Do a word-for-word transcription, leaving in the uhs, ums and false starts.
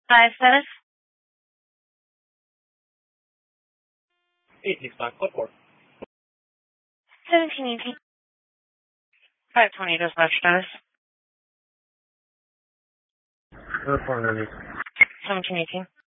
Five status. eight six five, code four. Seventeen eighteen. Five twenty dispatch status. Code four, Seventeen eighteen.